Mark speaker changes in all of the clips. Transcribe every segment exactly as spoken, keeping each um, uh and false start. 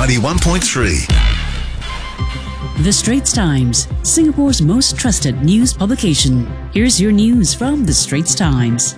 Speaker 1: ninety-one point three.
Speaker 2: The Straits Times, Singapore's most trusted news publication. Here's your news from The Straits Times.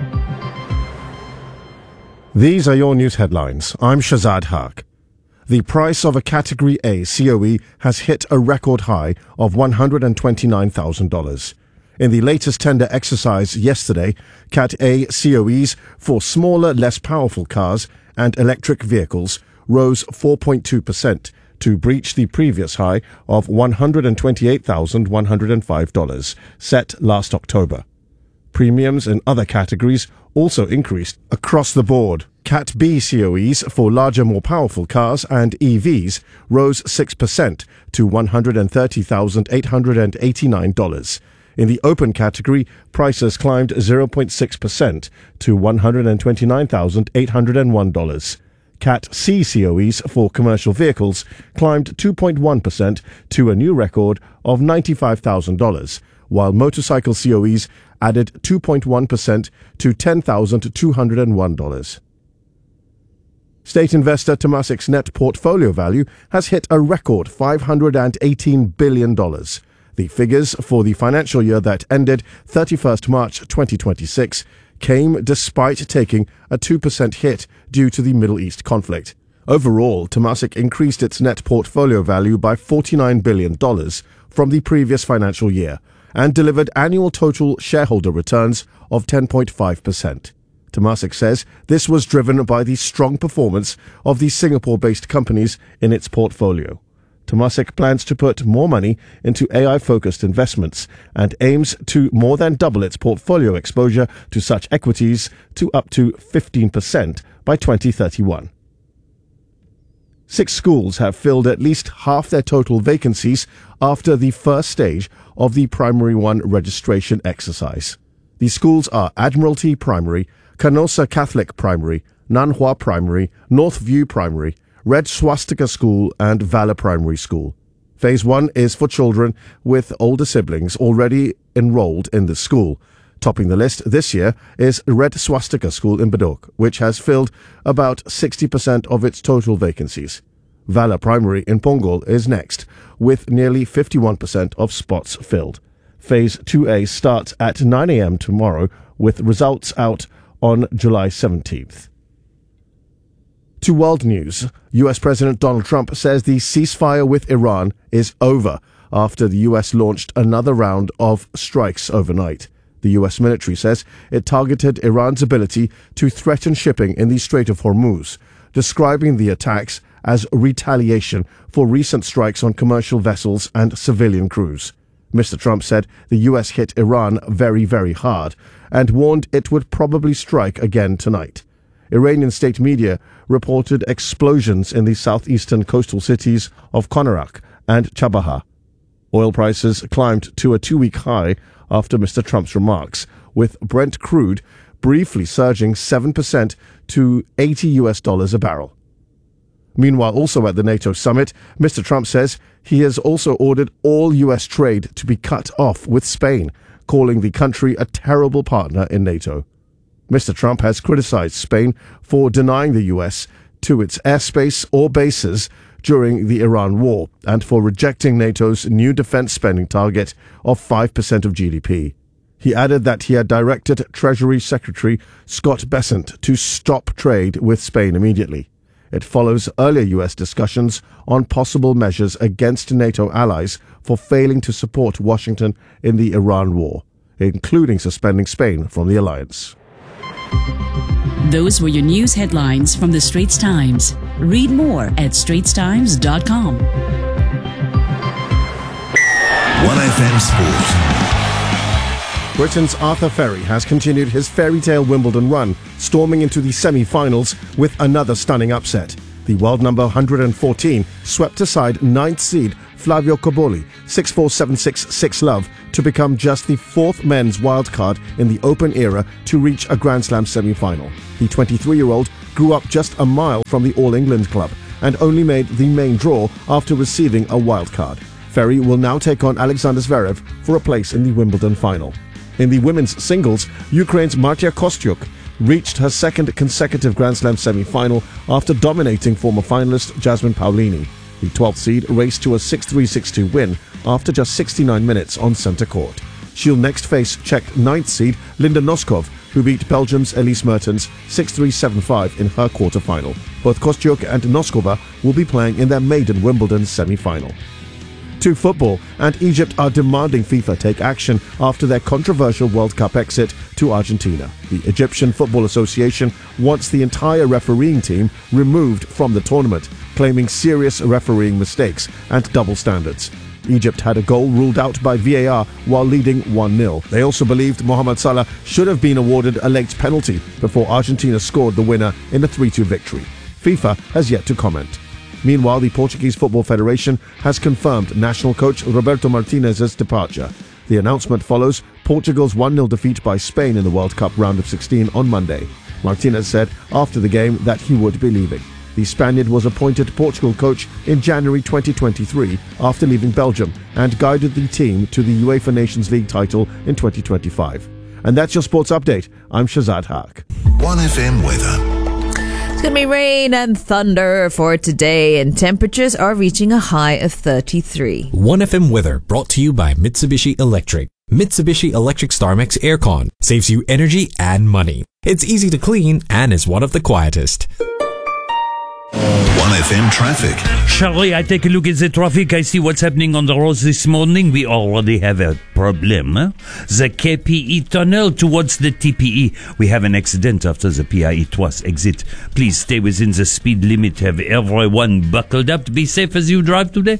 Speaker 3: These are your news headlines. I'm Shazad Haq. The price of a Category A C O E has hit a record high of one hundred twenty-nine thousand dollars. In the latest tender exercise yesterday, Cat A C O Es for smaller, less powerful cars and electric vehicles rose four point two percent to breach the previous high of one hundred twenty-eight thousand one hundred five dollars set last October. Premiums in other categories also increased across the board. Cat B C O Es for larger, more powerful cars and E Vs rose six percent to one hundred thirty thousand eight hundred eighty-nine dollars. In the open category, prices climbed zero point six percent to one hundred twenty-nine thousand eight hundred one dollars. Cat C C O Es for commercial vehicles climbed two point one percent to a new record of ninety-five thousand dollars, while motorcycle C O Es added two point one percent to ten thousand two hundred one dollars. State investor Temasek's net portfolio value has hit a record five hundred eighteen billion dollars. The figures for the financial year that ended thirty-first March twenty twenty-six came despite taking a two percent hit due to the Middle East conflict. Overall, Temasek increased its net portfolio value by forty-nine billion dollars from the previous financial year and delivered annual total shareholder returns of ten point five percent. Temasek says this was driven by the strong performance of the Singapore-based companies in its portfolio. Temasek plans to put more money into A I-focused investments and aims to more than double its portfolio exposure to such equities to up to fifteen percent by twenty thirty-one. Six schools have filled at least half their total vacancies after the first stage of the Primary one registration exercise. The schools are Admiralty Primary, Canossa Catholic Primary, Nanhua Primary, Northview Primary, Red Swastika School and Valor Primary School. Phase one is for children with older siblings already enrolled in the school. Topping the list this year is Red Swastika School in Bedok, which has filled about sixty percent of its total vacancies. Valor Primary in Punggol is next, with nearly fifty-one percent of spots filled. Phase two A starts at nine a.m. tomorrow, with results out on July seventeenth. To world news, U S President Donald Trump says the ceasefire with Iran is over after the U S launched another round of strikes overnight. The U S military says it targeted Iran's ability to threaten shipping in the Strait of Hormuz, describing the attacks as retaliation for recent strikes on commercial vessels and civilian crews. Mister Trump said the U S hit Iran very, very hard and warned it would probably strike again tonight. Iranian state media reported explosions in the southeastern coastal cities of Konarak and Chabahar. Oil prices climbed to a two-week high after Mister Trump's remarks, with Brent crude briefly surging seven percent to eighty U S dollars a barrel. Meanwhile, also at the NATO summit, Mister Trump says he has also ordered all U S trade to be cut off with Spain, calling the country a terrible partner in NATO. Mister Trump has criticized Spain for denying the U S to its airspace or bases during the Iran war and for rejecting NATO's new defense spending target of five percent of G D P. He added that he had directed Treasury Secretary Scott Bessent to stop trade with Spain immediately. It follows earlier U S discussions on possible measures against NATO allies for failing to support Washington in the Iran war, including suspending Spain from the alliance.
Speaker 2: Those were your news headlines from The Straits Times. Read more at straits times dot com.
Speaker 1: one F M Sport.
Speaker 3: Britain's Arthur Ferry has continued his fairy tale Wimbledon run, storming into the semi-finals with another stunning upset. The world number one hundred fourteen swept aside ninth seed Flavio Cobolli six four seven six six love to become just the fourth men's wildcard in the Open era to reach a Grand Slam semi-final. The twenty-three-year-old grew up just a mile from the All England club and only made the main draw after receiving a wildcard. Ferry will now take on Alexander Zverev for a place in the Wimbledon final. In the women's singles, Ukraine's Martia Kostyuk reached her second consecutive Grand Slam semi-final after dominating former finalist Jasmine Paolini. The twelfth seed raced to a six three six two win after just sixty-nine minutes on centre court. She'll next face Czech ninth seed Linda Noskov, who beat Belgium's Elise Mertens six three seven five in her quarter-final. Both Kostyuk and Noskova will be playing in their maiden Wimbledon semi-final. To football, and Egypt are demanding FIFA take action after their controversial World Cup exit to Argentina. The Egyptian Football Association wants the entire refereeing team removed from the tournament, claiming serious refereeing mistakes and double standards. Egypt had a goal ruled out by V A R while leading one nil. They also believed Mohamed Salah should have been awarded a late penalty before Argentina scored the winner in a three two victory. FIFA has yet to comment. Meanwhile, the Portuguese Football Federation has confirmed national coach Roberto Martinez's departure. The announcement follows Portugal's one nil defeat by Spain in the World Cup round of sixteen on Monday. Martinez said after the game that he would be leaving. The Spaniard was appointed Portugal coach in January twenty twenty-three after leaving Belgium and guided the team to the UEFA Nations League title in twenty twenty-five. And that's your sports update. I'm Shazad Haq.
Speaker 1: one F M weather.
Speaker 4: It's going to be rain and thunder for today, and temperatures are reaching a high of thirty-three.
Speaker 5: one F M weather brought to you by Mitsubishi Electric. Mitsubishi Electric StarMax Aircon saves you energy and money. It's easy to clean and is one of the quietest.
Speaker 1: one F M traffic.
Speaker 6: Charlie, I take a look at the traffic. I see what's happening on the roads this morning. We already have a problem. Huh? The K P E tunnel towards the T P E. We have an accident after the P I E Twas exit. Please stay within the speed limit. Have everyone buckled up to be safe as you drive today.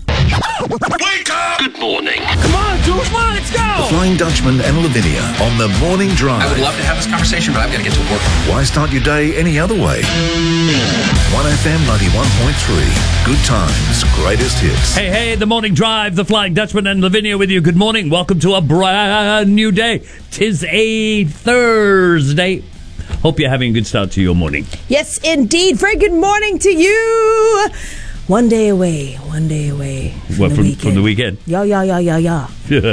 Speaker 1: Wake up!
Speaker 7: Good morning.
Speaker 6: Come on, Jules, come on, let's go!
Speaker 1: Flying Dutchman and Lavinia on the morning drive.
Speaker 7: I would love to have this conversation, but I've got to get to work.
Speaker 1: Why start your day any other way? one F M ninety-one point three. Good times, greatest hits.
Speaker 6: Hey, hey, the morning drive, the Flying Dutchman and Lavinia with you. Good morning. Welcome to a brand new day. Tis a Thursday. Hope you're having a good start to your morning.
Speaker 4: Yes, indeed. Very good morning to you. One day away, one day away from
Speaker 6: What,
Speaker 4: the
Speaker 6: from,
Speaker 4: weekend.
Speaker 6: from the weekend?
Speaker 4: Yeah, yeah, yeah, yeah, yeah.
Speaker 6: I
Speaker 4: Why?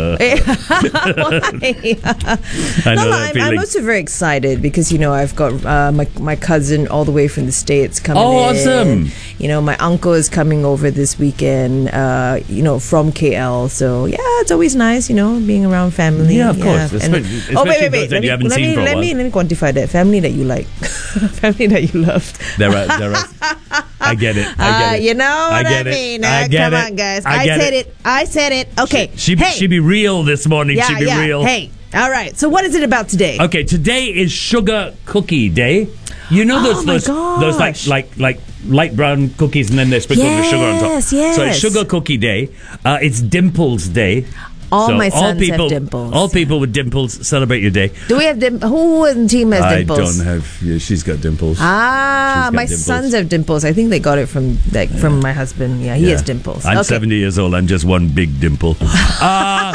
Speaker 6: know
Speaker 4: No,
Speaker 6: that
Speaker 4: I'm,
Speaker 6: feeling.
Speaker 4: I'm also very excited because, you know, I've got uh, my my cousin all the way from the States coming
Speaker 6: Oh,
Speaker 4: in.
Speaker 6: awesome.
Speaker 4: You know, my uncle is coming over this weekend, uh, you know, from K L. So, yeah, it's always nice, you know, being around family.
Speaker 6: Yeah, of course.
Speaker 4: And-
Speaker 6: Especially-
Speaker 4: oh, wait,
Speaker 6: especially
Speaker 4: wait,
Speaker 6: those
Speaker 4: wait.
Speaker 6: that
Speaker 4: Let
Speaker 6: you
Speaker 4: me,
Speaker 6: haven't
Speaker 4: let,
Speaker 6: seen
Speaker 4: me,
Speaker 6: for a
Speaker 4: let,
Speaker 6: while.
Speaker 4: me, let me quantify that. Family that you like. Family that you loved.
Speaker 6: There are, there are. I get it. I get
Speaker 4: Uh,
Speaker 6: it.
Speaker 4: you know
Speaker 6: I
Speaker 4: what I,
Speaker 6: get it.
Speaker 4: mean?
Speaker 6: I
Speaker 4: Uh,
Speaker 6: get
Speaker 4: come
Speaker 6: it.
Speaker 4: on, guys.
Speaker 6: I
Speaker 4: I,
Speaker 6: get
Speaker 4: said
Speaker 6: it.
Speaker 4: it. I said it. Okay.
Speaker 6: She,
Speaker 4: hey.
Speaker 6: she be real this morning.
Speaker 4: yeah,
Speaker 6: she be
Speaker 4: yeah.
Speaker 6: real.
Speaker 4: Hey. All right. So what is it about today?
Speaker 6: Okay, today is Sugar Cookie Day. You know those
Speaker 4: Oh my
Speaker 6: those those like
Speaker 4: gosh.
Speaker 6: like like light brown cookies and then they sprinkle the sugar on top.
Speaker 4: Yes,
Speaker 6: So it's
Speaker 4: yes.
Speaker 6: Sugar Cookie Day. Uh, it's Dimples Day.
Speaker 4: All
Speaker 6: so
Speaker 4: my sons
Speaker 6: people,
Speaker 4: have dimples.
Speaker 6: All people with dimples celebrate your day.
Speaker 4: Do we have dim- who in the team has dimples?
Speaker 6: I don't have. Yeah, she's got dimples.
Speaker 4: Ah,
Speaker 6: She's got
Speaker 4: my
Speaker 6: dimples.
Speaker 4: sons have dimples. I think they got it from like from my husband. Yeah, he
Speaker 6: Yeah.
Speaker 4: has dimples.
Speaker 6: I'm
Speaker 4: okay.
Speaker 6: seventy years old. I'm just one big dimple. uh,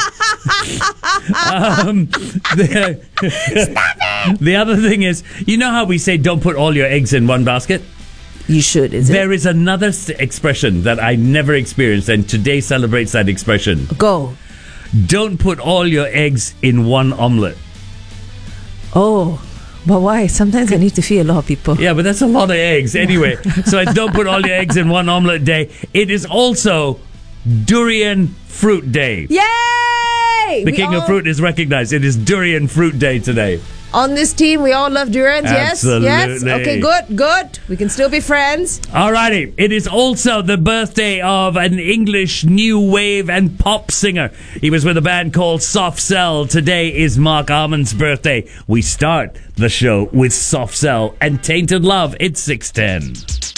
Speaker 6: um, the, Stop it! The other thing is, you know how we say don't put all your eggs in one basket?
Speaker 4: You should, is
Speaker 6: There
Speaker 4: it?
Speaker 6: is another s- expression that I never experienced, and today celebrates that expression.
Speaker 4: Go.
Speaker 6: Don't put all your eggs in one omelette.
Speaker 4: Oh, but why? Sometimes I need to feed a lot of people.
Speaker 6: Yeah, but that's a lot of eggs. Anyway, so it's don't put all your eggs in one omelette day. It is also Durian Fruit Day.
Speaker 4: Yay!
Speaker 6: The
Speaker 4: We
Speaker 6: king of
Speaker 4: all-
Speaker 6: fruit is recognized. It is Durian Fruit Day today.
Speaker 4: On this team, we all love durians. Yes, yes.
Speaker 6: Absolutely.
Speaker 4: Okay, good, good. We can still be friends.
Speaker 6: Alrighty, it is also the birthday of an English new wave and pop singer. He was with a band called Soft Cell. Today is Mark Arman's birthday. We start the show with Soft Cell and Tainted Love. It's six ten.